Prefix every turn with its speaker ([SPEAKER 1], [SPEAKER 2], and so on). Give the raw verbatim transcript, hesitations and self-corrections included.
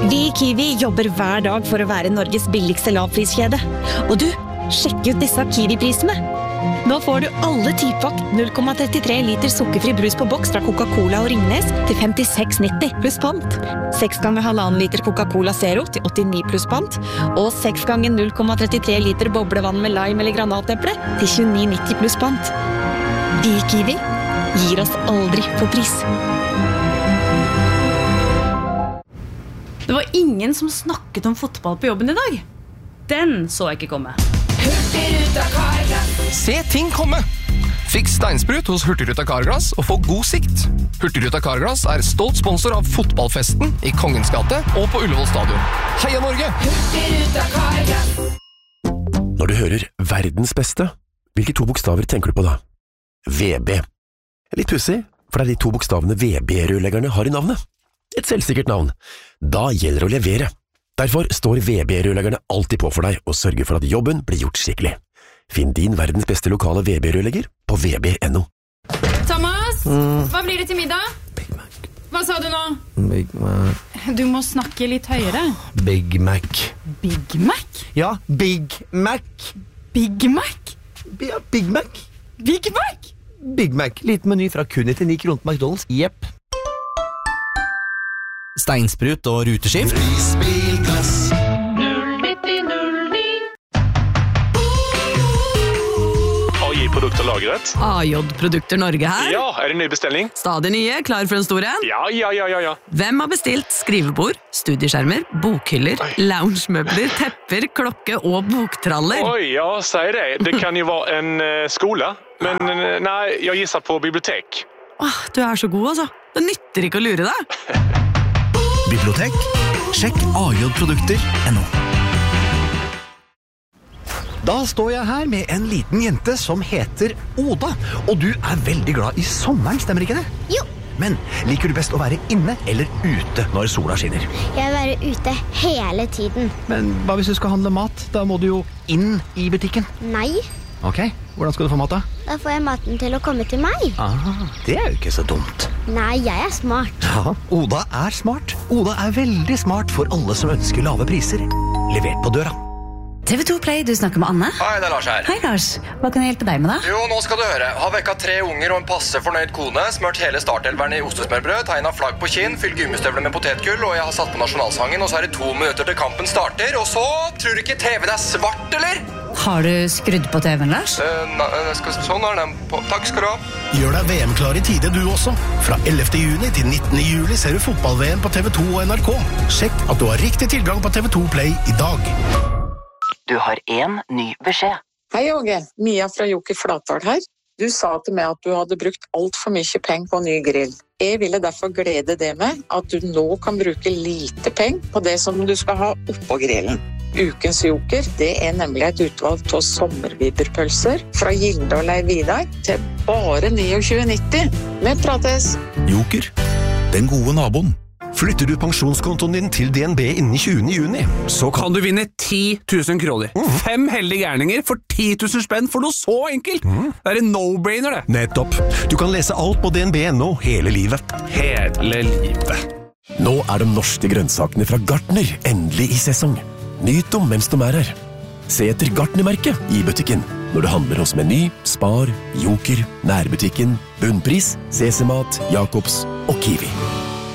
[SPEAKER 1] Vi i Kiwi jobber hver dag for å være Norges billigste lavpriskjede. Og du, sjekk ut disse Kiwi-prisene. Nå får du alle ti-pakk null komma trettitre liter sukkerfri brus på boks fra Coca-Cola og Ringnes til femtiseks nitti pluss pant. seks ganger halvannen liter Coca-Cola Zero til åttini pluss pant. Og seks ganger null komma trettitre liter boblevann med lime eller granateple til tjueni nitti pluss pant. Vi i Kiwi gir oss aldri på pris.
[SPEAKER 2] Det var ingen som snakket om fotball på jobben i dag. Den så jeg ikke komme.
[SPEAKER 3] Hurtigruta Carglass.
[SPEAKER 4] Se ting komme! Fiks steinsprut hos Hurtigruta Carglass og få god sikt. Hurtigruta Carglass er stolt sponsor av fotballfesten i Kongens gate og på Ullevål stadion. Heia Norge!
[SPEAKER 3] Hurtigruta Carglass.
[SPEAKER 5] Når du hører verdens beste, hvilke to bokstaver tenker du på da? V B. Litt pussig, for det er de to bokstavene V B-rørleggerne har i navnet. Et selvsikkert navn. Da gjelder det å levere. Derfor står V B-rørleggerne alltid på for deg og sørger for at jobben blir gjort skikkelig. Finn din verdens beste lokale V B-rørlegger på v b punktum no.
[SPEAKER 2] Thomas,
[SPEAKER 6] mm.
[SPEAKER 2] hva blir det til middag?
[SPEAKER 6] Big Mac.
[SPEAKER 2] Hva sa du nå?
[SPEAKER 6] Big Mac.
[SPEAKER 2] Du må snakke litt høyere.
[SPEAKER 6] Big Mac.
[SPEAKER 2] Big Mac?
[SPEAKER 6] Ja, Big Mac.
[SPEAKER 2] Big Mac?
[SPEAKER 6] Ja, Big Mac.
[SPEAKER 2] Big Mac?
[SPEAKER 6] Big Mac. Liten meny fra kun nittini kroner på McDonald's. Jepp. Steinsprut og ruteskift.
[SPEAKER 3] Prisbilglass. null nitti null ni.
[SPEAKER 7] A J-produkter lagret.
[SPEAKER 8] A J-produkter Norge her.
[SPEAKER 7] Ja, er det ny bestilling?
[SPEAKER 8] Stadig nye, klar for en stor en.
[SPEAKER 7] Ja, ja, ja, ja, ja.
[SPEAKER 8] Hvem har bestilt skrivebord, studieskjermer, bokhyller, loungemøbler, tepper, klokke og boktraller?
[SPEAKER 7] Oi, ja, sier det. Det kan jo være en uh, skole, men uh, nei, jeg gissar på bibliotek.
[SPEAKER 8] Åh, du er så god altså. Det nytter ikke å lure deg.
[SPEAKER 9] Bibliotek? Sjekk a j produkter punktum no. Da står jeg her med en liten jente som heter Oda, og du er veldig glad i sommeren, stemmer ikke det?
[SPEAKER 10] Jo.
[SPEAKER 9] Men liker du best å være inne eller ute når sola skinner?
[SPEAKER 10] Jeg vil være ute hele tiden.
[SPEAKER 9] Men hva hvis du skal handle mat? Da må du jo inn i butikken.
[SPEAKER 10] Nei.
[SPEAKER 9] Ok, hvordan skal du få mat da?
[SPEAKER 10] Da får jeg maten til å komme til meg.
[SPEAKER 9] Ah, det er jo ikke så dumt.
[SPEAKER 10] Nei, jeg er smart.
[SPEAKER 9] Ja, Oda er smart. Oda er veldig smart for alle som ønsker lave priser. Levert på døra.
[SPEAKER 11] T V to Play, du snakker med Anne.
[SPEAKER 12] Hei, det er Lars her.
[SPEAKER 11] Hei Lars, hva kan jeg hjelpe deg med da?
[SPEAKER 12] Jo, nå skal du høre. Har vekket tre unger og en passe fornøyd kone, smørt hele startelveren i ostesmørbrød, tegnet flagg på kinn, fylt gummistøvler med potetgull, og jeg har satt på nasjonalsangen, og så er det to minutter til kampen starter, og så tror du ikke T V-en er svart, eller?
[SPEAKER 11] Har du skrudd på T V-en, Lars?
[SPEAKER 12] Uh, na, skal, sånn er den på. Takk skal du ha.
[SPEAKER 9] Gjør deg V M-klar i tide du også. Fra ellevte juni til nittende juli ser du fotball-V M på T V to og N R K. Sjekk at du har riktig tilgang på T V to Play i dag.
[SPEAKER 13] Du har en ny beskjed.
[SPEAKER 14] Hei, Åge. Mia fra Joker Flatdal her. Du sa til meg at du hadde brukt alt for mye penger på ny grill. Jeg ville derfor glede deg med at du nå kan bruke lite penger på det som du skal ha oppå grillen. Ukens Joker, det er nemlig et utvalg av sommerviberpølser fra Gilde og Leiv Vidar til bare tjueni nitti. Vi prates!
[SPEAKER 5] Joker, den gode naboen. Flytter du pensjonskontoen din til D N B innen tjuende juni,
[SPEAKER 15] så kan du vinne ti tusen kroner. Mm. Fem heldige gærninger for ti tusen spenn for noe så enkelt. Mm. Det er en no-brainer, det.
[SPEAKER 5] Nettopp. Du kan lese alt på D N B punktum no hele livet.
[SPEAKER 15] Hele livet.
[SPEAKER 5] Nå er de norske grønnsakene fra Gartner endelig i sesong. Nyt dem mens de er her. Se etter Gartner-merket i butikken. Når du handler hos Meny, Spar, Joker, Nærbutikken, Bunnpris, C C Mat, Jacobs og Kiwi.